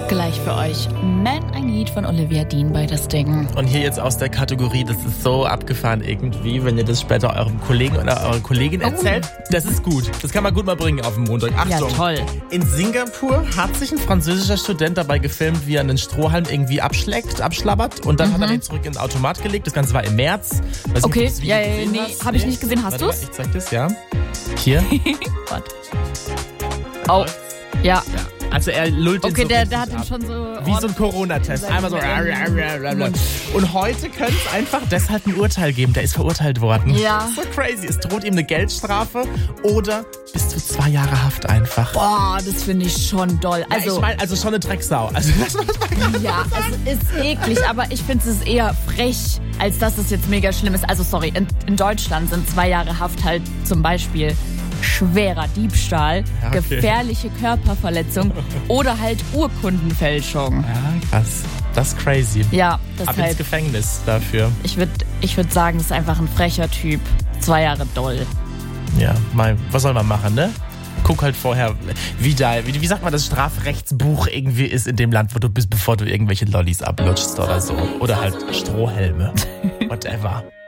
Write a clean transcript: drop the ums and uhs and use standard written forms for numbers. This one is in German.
Gleich für euch Man I Need von Olivia Dean bei das Ding. Und hier jetzt aus der Kategorie, das ist so abgefahren irgendwie, wenn ihr das später eurem Kollegen oder eurer Kollegin erzählt. Das ist gut. Das kann man gut mal bringen auf dem Montag. Achtung. Ja, toll. In Singapur hat sich ein französischer Student dabei gefilmt, wie er einen Strohhalm irgendwie abschlabbert und dann hat er den zurück in den Automat gelegt. Das Ganze war im März. Okay, nee, habe ich nicht gesehen. Hast du's? Ich zeig das, ja. Hier. Warte. Oh, ja. Also er lullt den Okay, so der hat ihn schon so... wie so ein Corona-Test. Einmal so. Und heute könnte es einfach deshalb ein Urteil geben. Der ist verurteilt worden. Ja. So crazy. Es droht ihm eine Geldstrafe oder bis zu 2 Jahre Haft einfach. Boah, das finde ich schon doll. Also, ich meine, also schon eine Drecksau. Also das muss man ja, es ist eklig, aber ich finde es ist eher frech, als dass es jetzt mega schlimm ist. Also sorry, in Deutschland sind 2 Jahre Haft halt zum Beispiel schwerer Diebstahl, Ja, okay. gefährliche Körperverletzung oder halt Urkundenfälschung. Ja, krass. Das ist crazy. Ja, Ab ins deshalb, Gefängnis dafür. ich würd sagen, es ist einfach ein frecher Typ. 2 Jahre doll. Ja, was soll man machen, ne? Guck halt vorher, wie sagt man, das Strafrechtsbuch irgendwie ist in dem Land, wo du bist, bevor du irgendwelche Lollis ablutschst oder so. Oder halt Strohhelme. Whatever.